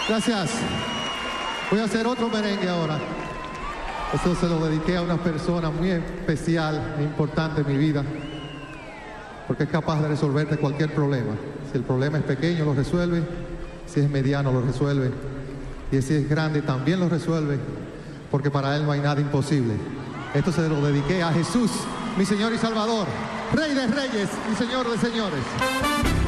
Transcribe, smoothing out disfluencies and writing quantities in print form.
Gracias. Voy a hacer otro merengue ahora. Esto se lo dediqué a una persona muy especial e importante en mi vida, porque es capaz de resolverte cualquier problema. Si el problema es pequeño, lo resuelve. Si es mediano, lo resuelve. Y si es grande, también lo resuelve, porque para Él no hay nada imposible. Esto se lo dediqué a Jesús, mi Señor y Salvador, Rey de Reyes y Señor de Señores.